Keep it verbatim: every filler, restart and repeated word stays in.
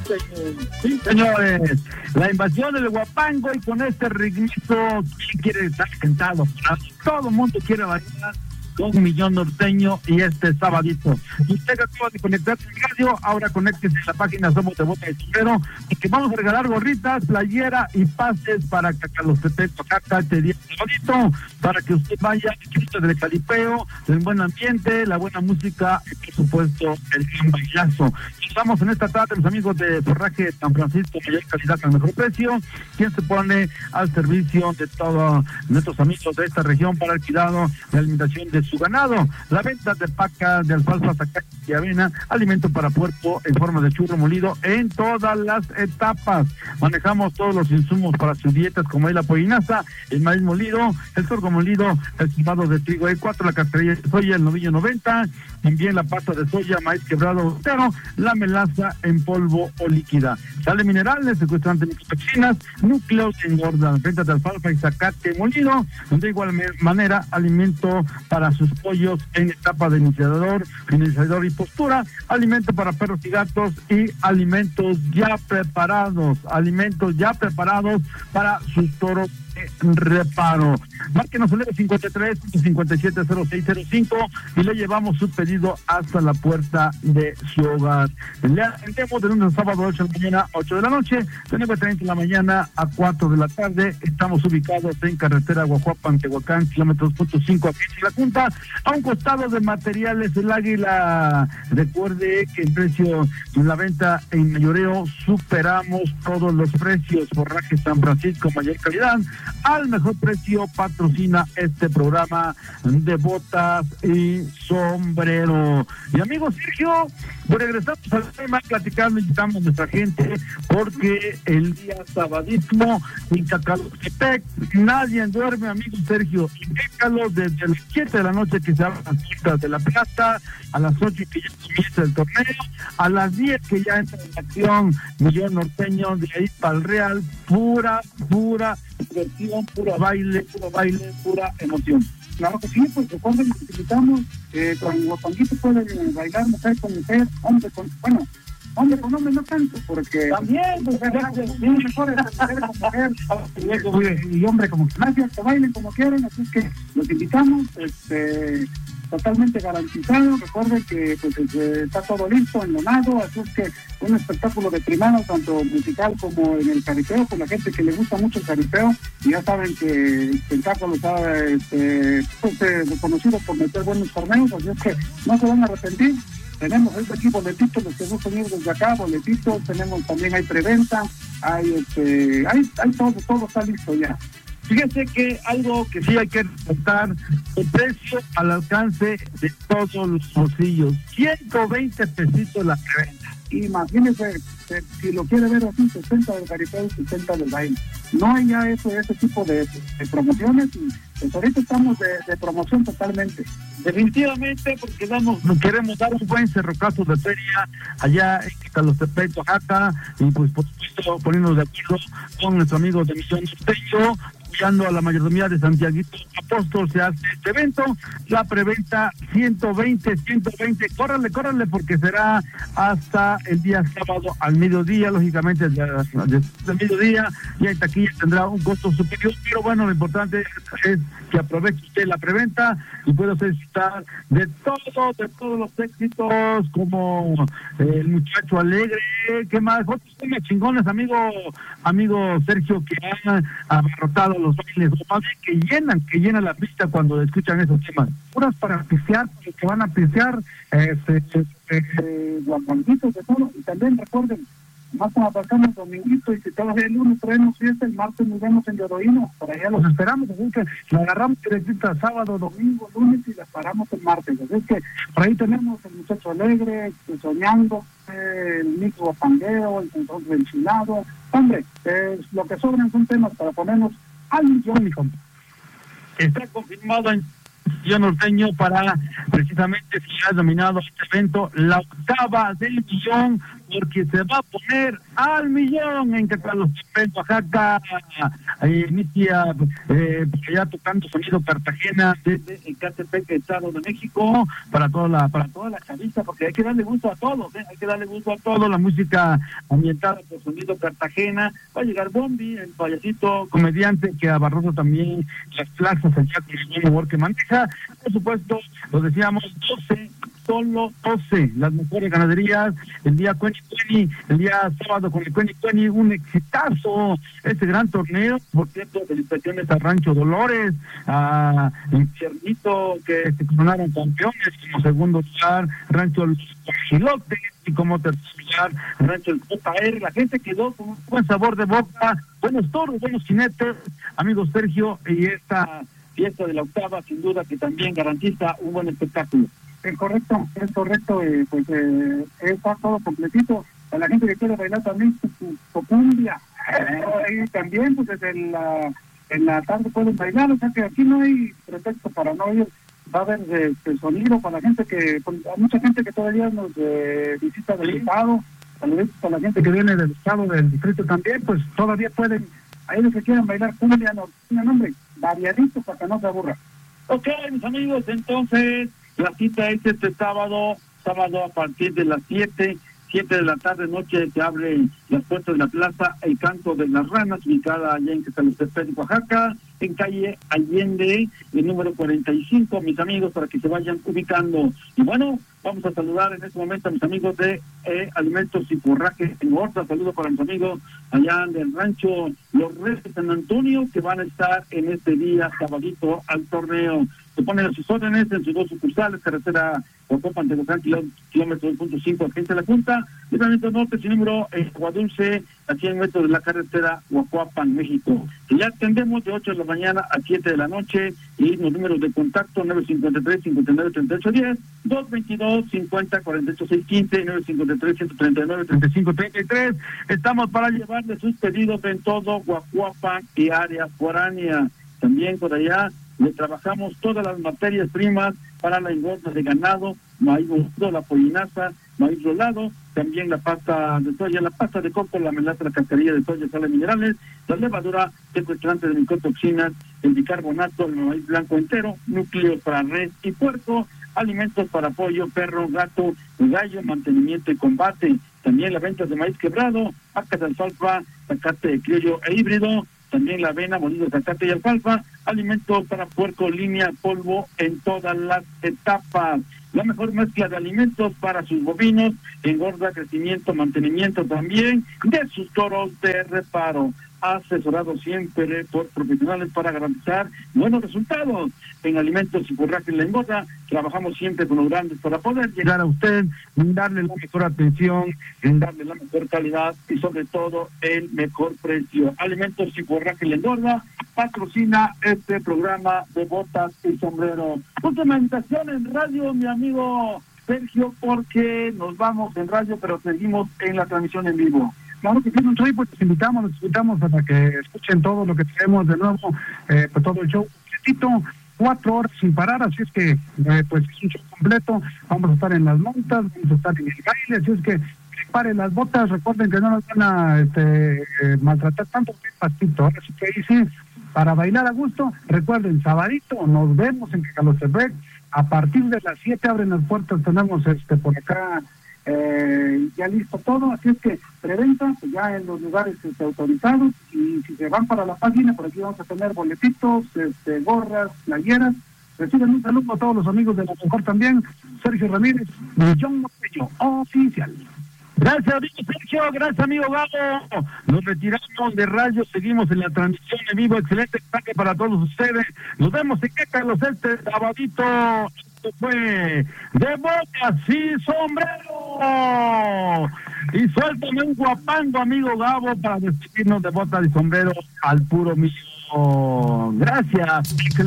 Sí, señores, la invasión del Huapango y con este ritmito, ¿quién quiere estar sentado? Todo el mundo quiere bailar. Un millón norteño y este sabadito. Usted acaba de conectarse en radio, ahora conéctese en la página Somos de Bota de Sombrero, porque vamos a regalar gorritas, playera y pases para Cacalostepec, Oaxaca, este día sabadito, para que usted vaya, disfrute del calipeo, del buen ambiente, la buena música y por supuesto el gran bailazo. Estamos en esta tarde los amigos de Forraje San Francisco, mayor calidad al mejor precio, quien se pone al servicio de todos nuestros amigos de esta región para el cuidado y alimentación de su ganado, la venta de pacas de alfalfa, zacate y avena, alimento para puerco en forma de churro molido en todas las etapas. Manejamos todos los insumos para sus dietas como es la pollinaza, el maíz molido, el sorgo molido, el cebado de trigo E cuatro, la cascarilla de soya, el novillo noventa, también la pasta de soya, maíz quebrado entero, la melaza en polvo o líquida, sales minerales, secuestrante de microtoxinas, núcleos que engordan, venta de alfalfa y zacate molido, de igual manera alimento para sus pollos en etapa de iniciador, finalizador y postura, alimento para perros y gatos y alimentos ya preparados, alimentos ya preparados para sus toros de reparo. Márquenos el cincuenta y tres, cincuenta y siete, cero seis cero cinco y le llevamos su pedido hasta la puerta de su hogar. Le atendemos de lunes a sábado, ocho de la mañana a ocho de la noche, de nueve treinta de la mañana a cuatro de la tarde. Estamos ubicados en carretera Guajuapan, Tehuacán, kilómetros punto cinco aquí en la Junta, a un costado de Materiales El Águila. Recuerde que el precio en la venta en mayoreo superamos todos los precios. Forraje San Francisco, mayor calidad al mejor precio, patrocina este programa de botas y sombrero. Y amigo Sergio, pues regresamos al tema, platicando, invitamos a nuestra gente, porque el día sabadismo en Cacalostepec nadie duerme, amigo Sergio. Indícalo desde las siete de la noche que se abren las puertas de la plaza, a las ocho que ya comienza el torneo, a las diez que ya entra en acción Millón Norteño, de ahí para el Real, pura, pura diversión, pura baile, puro baile, pura emoción. Claro que sí, pues recuerden que invitamos, eh, con los panguitos pueden bailar mujer con mujer, hombre con, bueno, hombre con hombre no tanto, porque también, pues, es mejor mujer con mujer, y hombre como que que bailen como quieran, así es que los invitamos, este, totalmente garantizado. Recuerden que pues eh, está todo listo, enlonado, así es que un espectáculo de primera, tanto musical como en el caripeo, con la gente que le gusta mucho el caripeo, y ya saben que el espectáculo está este, pues, eh, reconocido por meter buenos torneos, así es que no se van a arrepentir. Tenemos este aquí boletitos, los que hemos tenido desde acá, boletitos, tenemos también, hay preventa, hay este, hay, hay todo, todo está listo ya. Fíjese que algo que sí hay que resaltar, el precio al alcance de todos los bolsillos, ciento veinte pesitos la preventa. Imagínese, si lo quiere ver así, sesenta del caripeo y sesenta del baile. No hay ya eso, ese tipo de, de promociones, y pues ahorita estamos de, de promoción totalmente. Definitivamente, porque damos, queremos dar un buen cerrocazo de feria allá en Cacalostepec, Oaxaca, y pues por supuesto ponernos de acuerdo con nuestros amigos de Misión Norteño, apoyando a la mayordomía de Santiaguito Apóstol. Se hace este evento, la preventa ciento veinte, ciento veinte, córrale, córrale, porque será hasta el día sábado al mediodía, lógicamente desde el mediodía, y en taquilla tendrá un costo superior, pero bueno, lo importante es que aproveche usted la preventa y pueda disfrutar de todo, de todos los éxitos, como el muchacho alegre, que más, otros temas chingones, amigo, amigo Sergio, que han abarrotado los bailes, o más bien que llenan, que llenan la pista cuando escuchan esos temas. Puras para pisear, que van a pisear, este, eh, guapanquitos de todo, y también recuerden, más como aparcamos dominguito, y si todavía el lunes traemos fiesta, el martes nos vemos en Lloroíno, por allá los esperamos, así que la agarramos directita sábado, domingo, lunes, y la paramos el martes, así que por ahí tenemos el muchacho alegre, el soñando, el micro guapangueo, el control enchilado, hombre, eh, lo que sobran son temas para ponernos al millón, mi compa. Está confirmado en Millón Norteño para precisamente, si ha dominado este evento, la octava del millón porque se va a poner al millón en Quetzaltepec, Oaxaca. Ahí inicia eh, ya tocando sonido Cartagena desde Ecatepec, Estado de México, para toda la para toda la chavista, porque hay que darle gusto a todos, ¿eh? hay que darle gusto a todos, la música ambientada por sonido Cartagena. Va a llegar Bombi, el payasito comediante que abarrosa también las plazas allá con el buen humor que maneja. Por supuesto, lo decíamos, doce, solo doce, las mejores ganaderías, el día Cueni Cueni, el día sábado con el Cueni Cueni, un exitazo, este gran torneo. Por cierto, felicitaciones a Rancho Dolores, a Infiernito, que se coronaron campeones, como segundo lugar, Rancho Los Pajilotes, y como tercer lugar, Rancho el J R. La gente quedó con un buen sabor de boca, buenos toros, buenos jinetes, amigo Sergio, y esta fiesta de la octava, sin duda que también garantiza un buen espectáculo. Es correcto, es correcto, eh, pues eh, está todo completito. A la gente que quiere bailar también su, su, su cumbia, eh, también pues desde la, en la tarde pueden bailar, o sea que aquí no hay pretexto para no ir. Va a haber este sonido para la gente que, pues, hay mucha gente que todavía nos eh, visita del estado, saludos a la gente que viene del estado, del distrito también, pues todavía pueden, ahí los que quieran bailar cumbia, no tiene nombre, variadito para que no se aburra. Ok, mis amigos, entonces la cita es este sábado, sábado a partir de las siete, siete de la tarde, noche, se abren las puertas de la plaza El Canto de las Ranas, ubicada allá en Quetzaltepec, Oaxaca, en calle Allende, el número cuarenta y cinco, mis amigos, para que se vayan ubicando. Y bueno, vamos a saludar en este momento a mis amigos de eh, Alimentos y Forraje en Horta. Saludo para mis amigos allá del rancho Los Reyes de San Antonio, que van a estar en este día, sabadito, al torneo. Se ponen a sus órdenes en sus dos sucursales, carretera Ocopan de Gozán, kilómetro dos punto cinco, Agencia de la Junta, Libramiento Norte, sin número, en Aguadulce, a cien metros de la carretera Huacuapan, México. Y ya atendemos de ocho de la mañana a siete de la noche, y los números de contacto nueve cinco tres, cinco nueve, tres ocho uno cero, dos veintidós, cincuenta, cuarenta y ocho, seiscientos quince, nueve cinco tres, ciento treinta y nueve, treinta y cinco, treinta y tres. Estamos para llevarle sus pedidos en todo Huacuapan y área foránea. También por allá le trabajamos todas las materias primas para la engorda de ganado, maíz molido, la pollinaza, maíz rolado, también la pasta de soya, la pasta de coco, la melaza, la cascarilla de soya, sales minerales, la levadura, secuestrante de micotoxinas, el bicarbonato, el maíz blanco entero, núcleos para res y puerco, alimentos para pollo, perro, gato, gallo, mantenimiento y combate, también la venta de maíz quebrado, acas de alfalfa, zacate de criollo e híbrido, también la avena, molido de zacate y alfalfa, alimentos para puerco, línea, polvo en todas las etapas. La mejor mezcla de alimentos para sus bovinos, engorda, crecimiento, mantenimiento también de sus toros de reparo. Asesorado siempre por profesionales para garantizar buenos resultados. En Alimentos y Forraje La Engorda trabajamos siempre con los grandes para poder llegar a usted, en darle la mejor atención, en darle la mejor calidad y sobre todo el mejor precio. Alimentos y Forraje La Engorda patrocina este programa de botas y sombrero. Fundamentación en radio, mi amigo Sergio, porque nos vamos en radio, pero seguimos en la transmisión en vivo. Claro que sí, Monchoy, pues los invitamos, los invitamos para que escuchen todo lo que tenemos de nuevo, eh, pues todo el show completito, cuatro horas sin parar, así es que eh, pues es un show completo. Vamos a estar en las montas, vamos a estar en el baile, así es que preparen las botas, recuerden que no nos van a este, eh, maltratar tanto que pastito, ahora sí que ahí sí, para bailar a gusto. Recuerden, sabadito, nos vemos en Quetzaltepec, a partir de las siete abren las puertas, tenemos este por acá Eh, ya listo todo, así es que preventa pues ya en los lugares este, autorizados, y si se van para la página, por aquí vamos a tener boletitos, este, gorras, playeras. Reciben un saludo a todos los amigos de la mejor también. Sergio Ramírez, John Mopeño, oficial. Gracias, amigo Sergio, gracias, amigo Gabo. Nos retiramos de radio, seguimos en la transmisión en vivo. Excelente ataque para todos ustedes. Nos vemos en Carlos este sabadito. Esto fue de botas y sombrero. Y suéltame un guapango, amigo Gabo, para despedirnos de botas y sombrero al puro mío. Gracias. Excelente.